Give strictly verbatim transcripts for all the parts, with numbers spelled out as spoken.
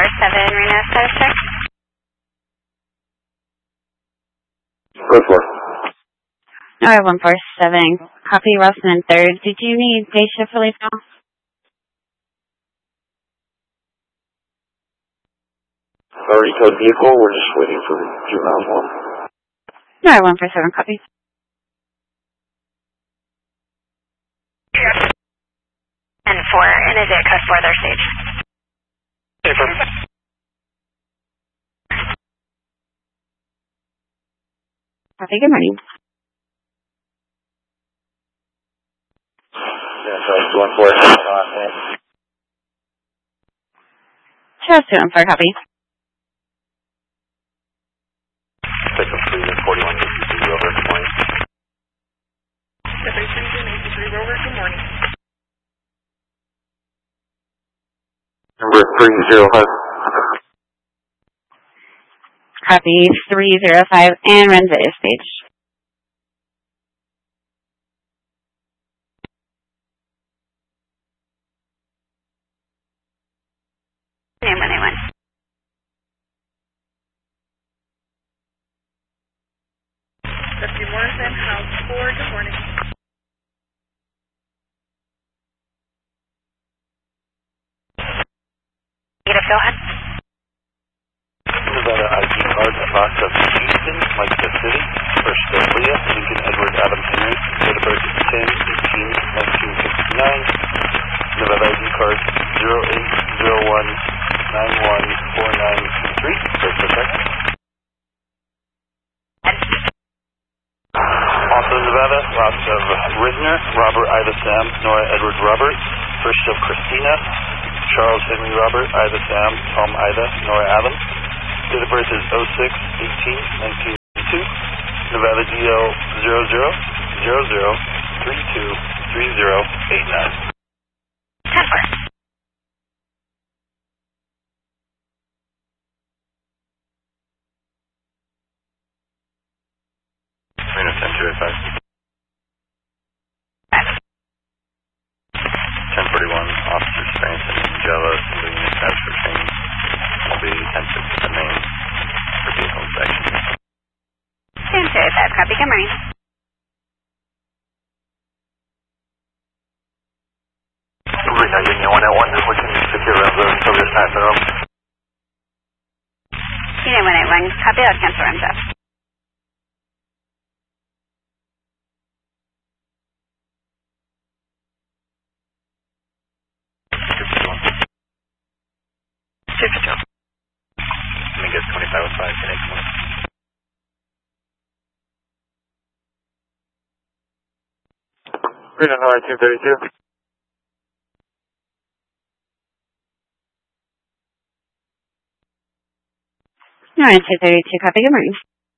four seven, Reno status check. Go for it. Nora one four seven, copy Rossman third. Did you need day shift relief now? Already towed vehicle, we're just waiting for juvenile one. Nora one four seven, copy. And four, and is it code four, their stage? Paper. Copy, good morning. Yeah, sorry, two one four. Just two one four, copy. Take a three and forty-one, eighty-three over, good morning. seventeen, eighty-three over, good morning. Number three zero five. Copy three zero five and run video stage. Name one eight one. Deputy Morrison, House four, good morning. Negative, go ahead. Nevada I D card, box of Houston, Mike the City, First Leah, Lincoln Edward Adam Henry, date of birth ten eighteen nineteen fifty-nine. Nevada I D card zero eight zero one nine one four nine two three. First check. Also Nevada, lots of Risner, Robert Ida Sam, Nora Edward Robert, First of Christina, Charles Henry Robert, Ida Sam, Tom Ida, Nora Adams. Date of birth is oh six eighteen nineteen eighty-two. Nevada D L zero zero zero zero three two three zero eight nine. ten four. Reno ten two eight five. ten forty-one, Officer Sparington, Jella, leading the transfer chain. I'll be ten six to the main for vehicle inspection. ten two eight five, copy, good morning. Reno Union one oh one, we can secure around the Soviet time minimum. Unit one eight one, copy, I'll cancel runs up. Let me get twenty-five oh five, connect one. Reno Nora two thirty-two. Nora two thirty-two, copy, good morning.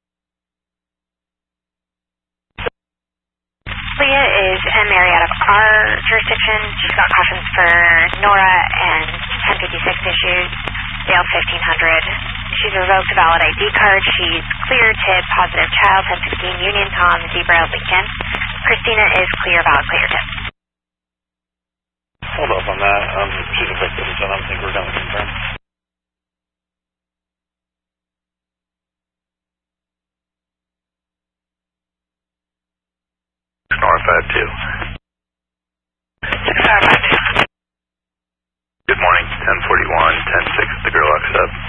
Leah is a Mary out of our jurisdiction. She's got cautions for Nora and ten fifty-six issues, Dale fifteen hundred. She's revoked a valid I D card. She's clear, tip, positive child, ten sixteen, Union Tom, Zebra, Lincoln. Christina is clear, valid, clear, tip. Hold up on that. Um, she's a victim, so I don't think we're going to confirm. Nora five two. six five five two. Good morning, ten forty-one, ten six, the girl locks up.